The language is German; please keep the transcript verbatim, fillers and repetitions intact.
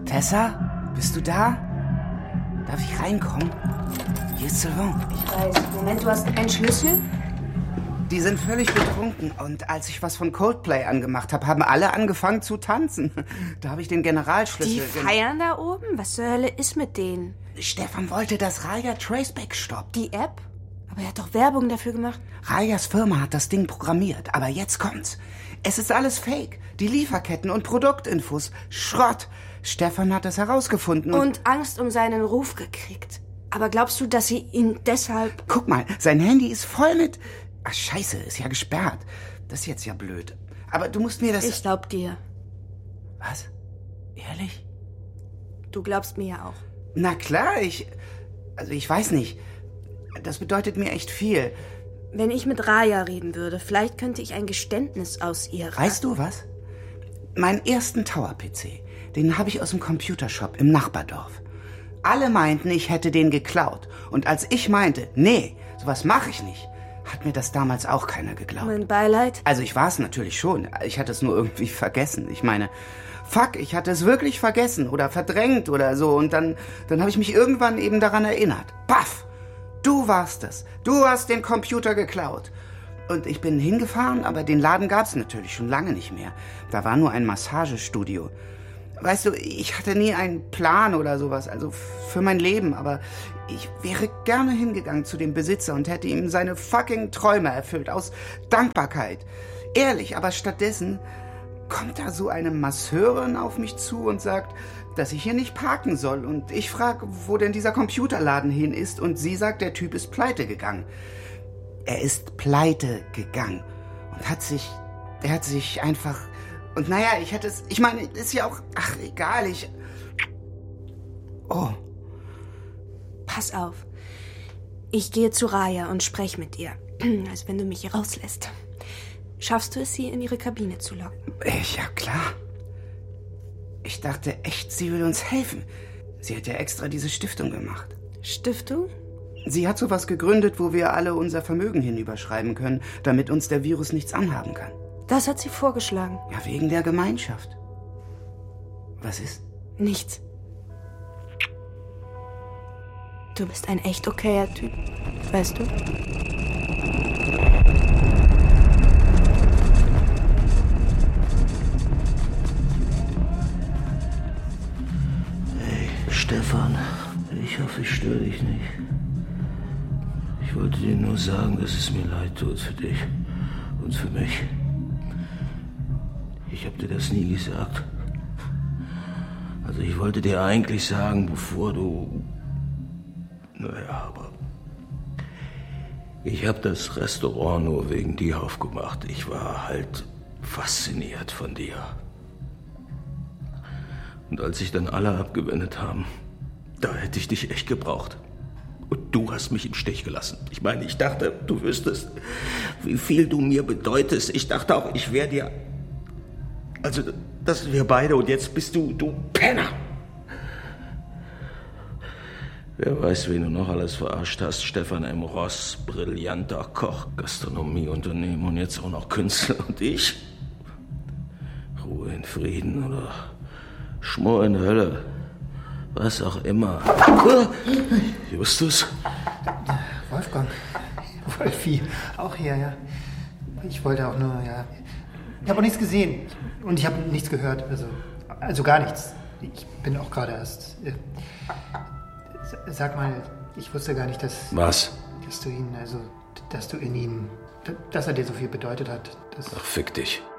Tessa, bist du da? Darf ich reinkommen? Hier ist Sylvain. Ich weiß. Moment, du hast einen Schlüssel? Die sind völlig betrunken. Und als ich was von Coldplay angemacht habe, haben alle angefangen zu tanzen. Da habe ich den Generalschlüssel... Die feiern da oben? Was zur Hölle ist mit denen? Stefan wollte, dass Raya Traceback stoppt. Die App? Aber er hat doch Werbung dafür gemacht. Rayas Firma hat das Ding programmiert. Aber jetzt kommt's. Es ist alles Fake. Die Lieferketten und Produktinfos. Schrott. Stefan hat das herausgefunden. Und, und Angst um seinen Ruf gekriegt. Aber glaubst du, dass sie ihn deshalb... Guck mal, sein Handy ist voll mit... Ach, scheiße, ist ja gesperrt. Das ist jetzt ja blöd. Aber du musst mir das... Ich glaub dir. Was? Ehrlich? Du glaubst mir ja auch. Na klar, ich... Also ich weiß nicht. Das bedeutet mir echt viel. Wenn ich mit Raya reden würde, vielleicht könnte ich ein Geständnis aus ihr... Weißt du was? Meinen ersten Tower-P C, den habe ich aus dem Computershop im Nachbardorf. Alle meinten, ich hätte den geklaut. Und als ich meinte, nee, sowas mache ich nicht, hat mir das damals auch keiner geglaubt. Mein Beileid? Also ich war es natürlich schon. Ich hatte es nur irgendwie vergessen. Ich meine, fuck, ich hatte es wirklich vergessen oder verdrängt oder so. Und dann, dann habe ich mich irgendwann eben daran erinnert. Paff! Du warst es. Du hast den Computer geklaut. Und ich bin hingefahren, aber den Laden gab es natürlich schon lange nicht mehr. Da war nur ein Massagestudio. Weißt du, ich hatte nie einen Plan oder sowas, also für mein Leben, aber ich wäre gerne hingegangen zu dem Besitzer und hätte ihm seine fucking Träume erfüllt, aus Dankbarkeit. Ehrlich, aber stattdessen kommt da so eine Masseurin auf mich zu und sagt, dass ich hier nicht parken soll. Und ich frage, wo denn dieser Computerladen hin ist, und sie sagt, der Typ ist pleite gegangen. Er ist pleite gegangen und hat sich, er hat sich einfach... Und naja, ich hätte es... Ich meine, ist ja auch... Ach, egal, ich... Oh. Pass auf. Ich gehe zu Raya und spreche mit ihr. Als wenn du mich hier rauslässt. Schaffst du es, sie in ihre Kabine zu locken? Ja, klar. Ich dachte echt, sie will uns helfen. Sie hat ja extra diese Stiftung gemacht. Stiftung? Sie hat sowas gegründet, wo wir alle unser Vermögen hinüberschreiben können, damit uns der Virus nichts anhaben kann. Das hat sie vorgeschlagen. Ja, wegen der Gemeinschaft. Was ist? Nichts. Du bist ein echt okayer Typ, weißt du? Hey, Stefan, ich hoffe, ich störe dich nicht. Ich wollte dir nur sagen, dass es mir leid tut für dich und für mich. Ich habe dir das nie gesagt. Also ich wollte dir eigentlich sagen, bevor du... Naja, aber... Ich habe das Restaurant nur wegen dir aufgemacht. Ich war halt fasziniert von dir. Und als sich dann alle abgewendet haben, da hätte ich dich echt gebraucht. Und du hast mich im Stich gelassen. Ich meine, ich dachte, du wüsstest, wie viel du mir bedeutest. Ich dachte auch, ich wäre dir... Also, das sind wir beide und jetzt bist du, du Penner. Wer weiß, wen du noch alles verarscht hast. Stefan M. Ross, brillanter Koch, Gastronomieunternehmen und jetzt auch noch Künstler. Und ich? Ruhe in Frieden oder Schmor in Hölle. Was auch immer. Justus? Wolfgang. Wolfi. Auch hier, ja. Ich wollte auch nur, ja... Ich habe auch nichts gesehen und ich habe nichts gehört, also, also gar nichts. Ich bin auch gerade erst... Äh, sag mal, ich wusste gar nicht, dass... Was? Dass du ihn, also, dass du in ihm... Dass er dir so viel bedeutet hat. Dass Ach, fick dich.